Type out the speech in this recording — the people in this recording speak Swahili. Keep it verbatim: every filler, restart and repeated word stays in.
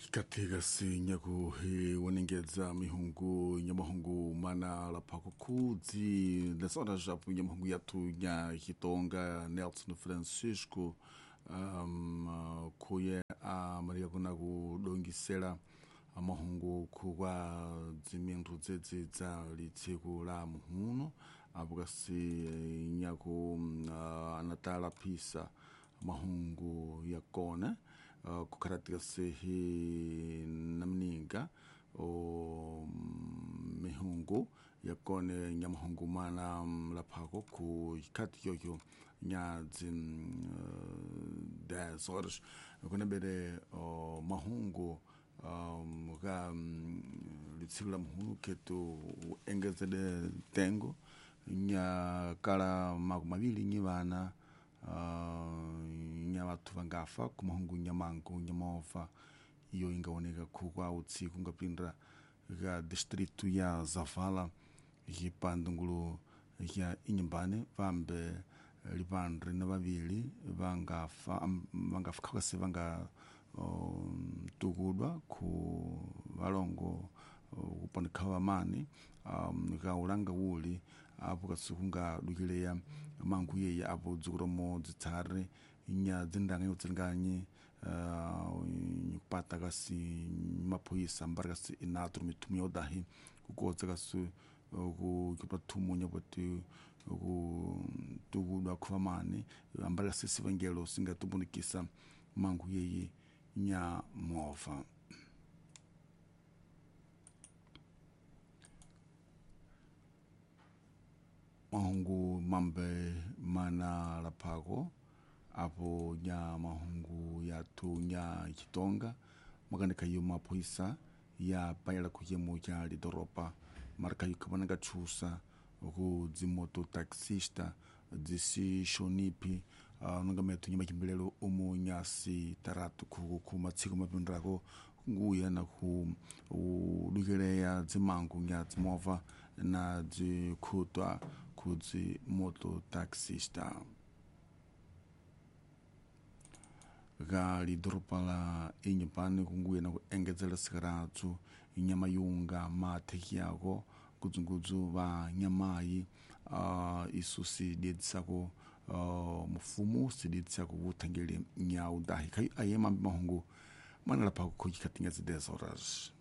katika si nyaku he wanengeza mihungu nyamahungu mana la pako kudzi lesora japu nyamahungu yatu nya hitonga Nelson Francisco um, uh, kuye a Maria kunaku dongisela amahungu kuwa zimintu zedze za litsiku la muhuno abukasi nyaku uh, anatala pisa mahungu yakone uh, kukaratika sehi namninga o mihungu yakone nyamahungu mana lapako ku kati yoyo nyazin uh, dez horas kuna bere o mahungu um, ga um, litsigula muhunu ketu engezede tengo nya kala magumabili nyibana uh, nya watu vangafa kumahungu nyamangu nyamova iyo ingaoneka kukwa utsiku ngapindra ga distritu ya Zavala yipandungulu ya inyambane vambe libandri na vavili vangafa vangafa kakase vanga um, tugudwa ku valongo kuponekawa mani um, ga ulanga wuli apo kasukunga dukileya mangu yeye apo dzukuromo dzitsare inya dzindanga yotsinganye uh, nyupata kasi mapoisa mbarga si inatru mitumi odahi kukotsa kasu ku kipatumu nyapoti ku tugudwa kufamani ambarga si sivangelo singa tubunikisa mangu yeye nya mova mahungu mambe mana lapako apo nya mahungu ya tu nya kitonga maganika yuma poisa ya bayala kuyemo ya lidoropa marka yukabananga chusa ku zimoto taxista disi shonipi uh, nungametu nyama kimbilelo umu nyasi taratu ku kumatsiko mapindrako nguya na ku udugereya zimangu nya zimova na zikutwa kudzi moto taxista gali dropa la inyapane kunguya na kuengezela sikaratu inyama yunga mateki yako kudzungudzu va nyamayi uh, isusi dedisako uh, mufumu sidedisako vutangeli nyau dahi kai ayema mahungu mana la pako kujikatinga zidez horas